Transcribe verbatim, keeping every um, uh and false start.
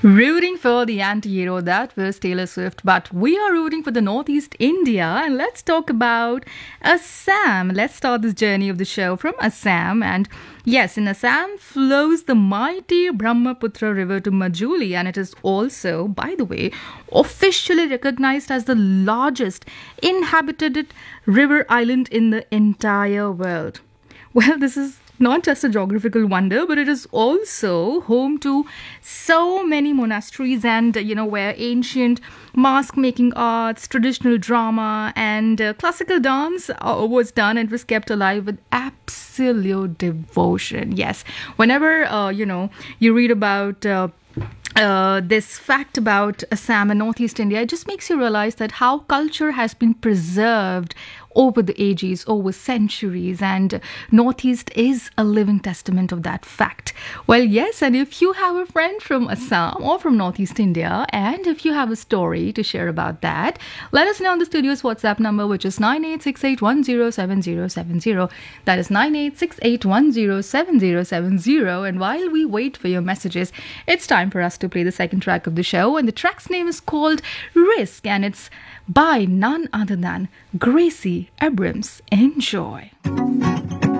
Rooting for the anti-hero, that was Taylor Swift, but we are rooting for the Northeast India, and let's talk about Assam. Let's start this journey of the show from Assam, and yes, in Assam flows the mighty Brahmaputra river to Majuli, and it is also, by the way, officially recognized as the largest inhabited river island in the entire world. Well, this is not just a geographical wonder, but it is also home to so many monasteries and, you know, where ancient mask-making arts, traditional drama and uh, classical dance uh, was done and was kept alive with absolute devotion. Yes, whenever, uh, you know, you read about uh, Uh, this fact about Assam and Northeast India, it just makes you realize that how culture has been preserved over the ages, over centuries, and Northeast is a living testament of that fact. Well, yes, and if you have a friend from Assam or from Northeast India, and if you have a story to share about that, let us know on the studio's WhatsApp number, which is nine eight six eight one zero seven zero seven zero. That is nine eight six eight one zero seven zero seven zero. And while we wait for your messages, it's time for us to play the second track of the show, and the track's name is called Risk, and it's by none other than Gracie Abrams. Enjoy.